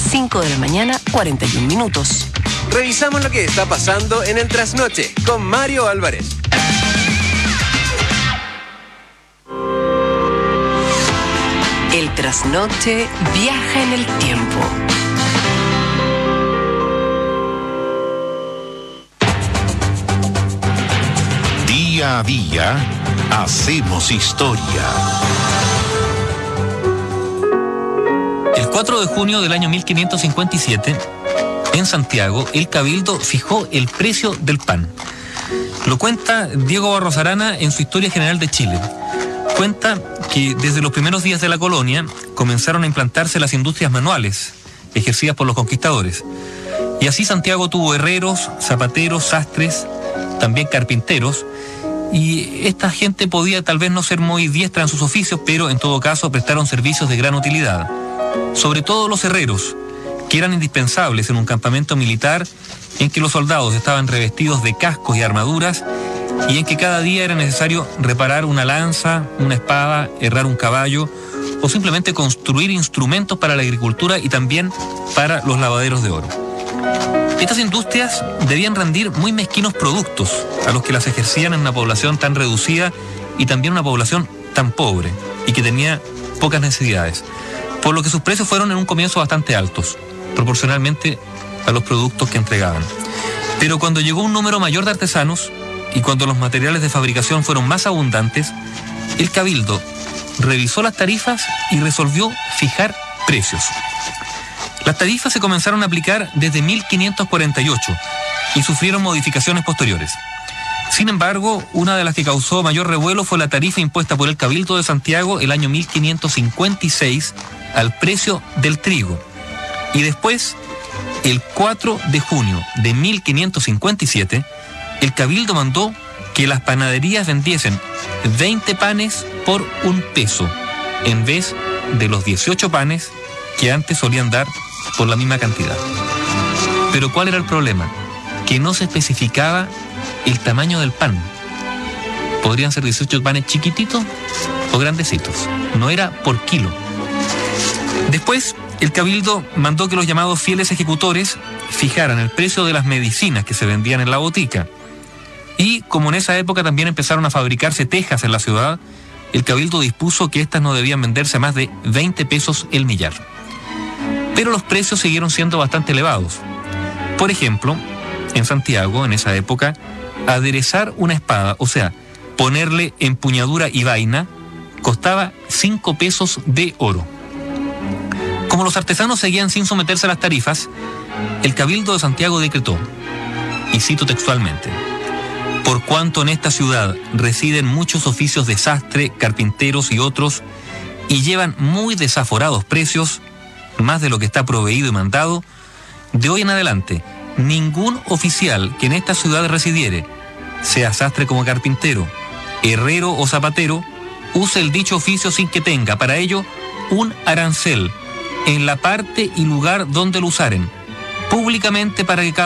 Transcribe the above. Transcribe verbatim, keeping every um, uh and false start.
cinco de la mañana, cuarenta y un minutos. Revisamos lo que está pasando en el Trasnoche con Mario Álvarez. El Trasnoche viaja en el tiempo. Día a día, hacemos historia. El cuatro de junio del año mil quinientos cincuenta y siete, en Santiago, el Cabildo fijó el precio del pan. Lo cuenta Diego Barros Arana en su Historia General de Chile. Cuenta que desde los primeros días de la colonia comenzaron a implantarse las industrias manuales, ejercidas por los conquistadores. Y así Santiago tuvo herreros, zapateros, sastres, también carpinteros, y esta gente podía tal vez no ser muy diestra en sus oficios, pero en todo caso prestaron servicios de gran utilidad. Sobre todo los herreros, que eran indispensables en un campamento militar en que los soldados estaban revestidos de cascos y armaduras y en que cada día era necesario reparar una lanza, una espada, herrar un caballo o simplemente construir instrumentos para la agricultura y también para los lavaderos de oro. Estas industrias debían rendir muy mezquinos productos a los que las ejercían en una población tan reducida y también una población tan pobre y que tenía pocas necesidades, por lo que sus precios fueron en un comienzo bastante altos, proporcionalmente a los productos que entregaban. Pero cuando llegó un número mayor de artesanos y cuando los materiales de fabricación fueron más abundantes, el Cabildo revisó las tarifas y resolvió fijar precios. Las tarifas se comenzaron a aplicar desde mil quinientos cuarenta y ocho y sufrieron modificaciones posteriores. Sin embargo, una de las que causó mayor revuelo fue la tarifa impuesta por el Cabildo de Santiago el año mil quinientos cincuenta y seis al precio del trigo. Y después, el cuatro de junio de mil quinientos cincuenta y siete, el Cabildo mandó que las panaderías vendiesen veinte panes por un peso, en vez de los dieciocho panes que antes solían dar por la misma cantidad. Pero ¿cuál era el problema? Que no se especificaba el tamaño del pan. Podrían ser dieciocho panes chiquititos o grandecitos. No era por kilo. Después, el Cabildo mandó que los llamados fieles ejecutores fijaran el precio de las medicinas que se vendían en la botica. Y como en esa época también empezaron a fabricarse tejas en la ciudad, el Cabildo dispuso que éstas no debían venderse a más de veinte pesos el millar. Pero los precios siguieron siendo bastante elevados. Por ejemplo, en Santiago, en esa época, aderezar una espada, o sea, ponerle empuñadura y vaina, costaba cinco pesos de oro. Como los artesanos seguían sin someterse a las tarifas, el Cabildo de Santiago decretó, y cito textualmente: por cuanto en esta ciudad residen muchos oficios de sastre, carpinteros y otros, y llevan muy desaforados precios, más de lo que está proveído y mandado, de hoy en adelante, ningún oficial que en esta ciudad residiere, sea sastre como carpintero, herrero o zapatero, use el dicho oficio sin que tenga para ello un arancel en la parte y lugar donde lo usaren, públicamente para que cada